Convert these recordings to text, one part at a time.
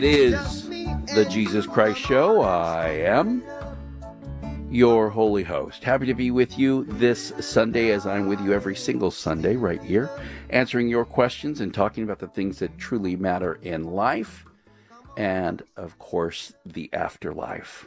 It is the Jesus Christ Show. I am your holy host. Happy to be with you this Sunday, as I'm with you every single Sunday right here, answering your questions and talking about the things that truly matter in life and, of course, the afterlife.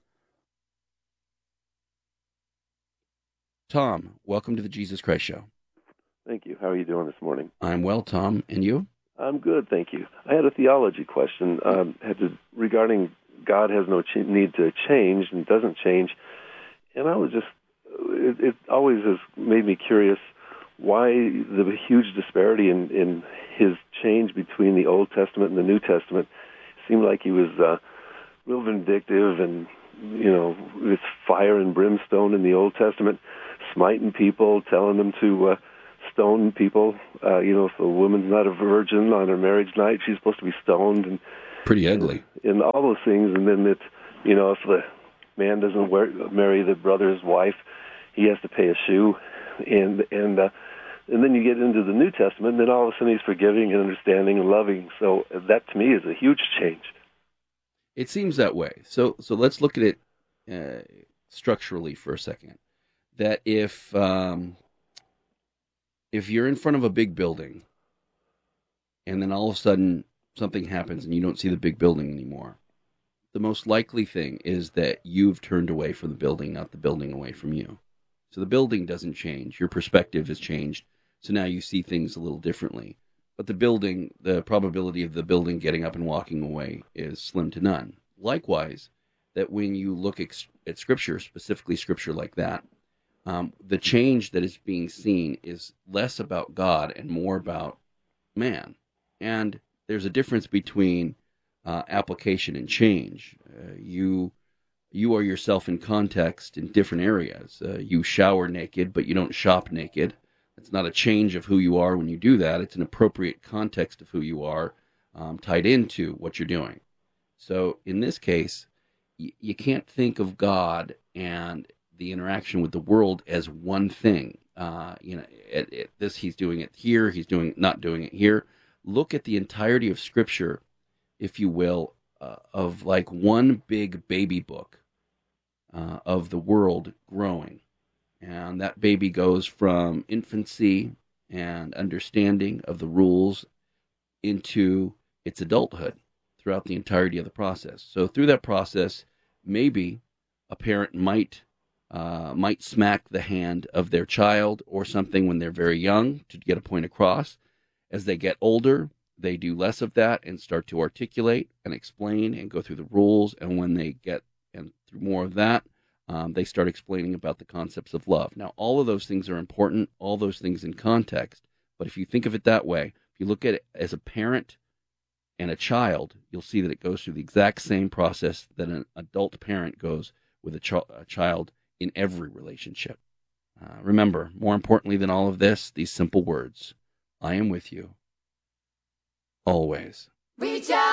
Tom, welcome to the Jesus Christ Show. Thank you. How are you doing this morning? I'm well, Tom. And you? I'm good, thank you. I had a theology question regarding God has no need to change and doesn't change. And I was just, it always has made me curious why the huge disparity in his change between the Old Testament and the New Testament. It seemed like he was real vindictive and, with fire and brimstone in the Old Testament, smiting people, telling them to stone people. If a woman's not a virgin on her marriage night, she's supposed to be stoned. And pretty ugly. And all those things. And then if the man doesn't marry the brother's wife, he has to pay a shoe. And then you get into the New Testament, and then all of a sudden he's forgiving and understanding and loving. So that, to me, is a huge change. It seems that way. So let's look at it structurally for a second. That if you're in front of a big building and then all of a sudden something happens and you don't see the big building anymore, the most likely thing is that you've turned away from the building, not the building away from you. So the building doesn't change. Your perspective has changed. So now you see things a little differently. But the probability of the building getting up and walking away is slim to none. Likewise, that when you look at Scripture, specifically Scripture like that, the change that is being seen is less about God and more about man. And there's a difference between application and change. You are yourself in context in different areas. You shower naked, but you don't shop naked. It's not a change of who you are when you do that. It's an appropriate context of who you are tied into what you're doing. So in this case, you can't think of God and the interaction with the world as one thing. This he's doing it here, he's not doing it here. Look at the entirety of Scripture, if you will, of like one big baby book of the world growing. And that baby goes from infancy and understanding of the rules into its adulthood throughout the entirety of the process. So through that process, maybe a parent might smack the hand of their child or something when they're very young to get a point across. As they get older, they do less of that and start to articulate and explain and go through the rules. And when they get through more of that, they start explaining about the concepts of love. Now, all of those things are important, all those things in context. But if you think of it that way, if you look at it as a parent and a child, you'll see that it goes through the exact same process that an adult parent goes with a child in every relationship. Remember, more importantly than all of this, these simple words: I am with you always. Reach out.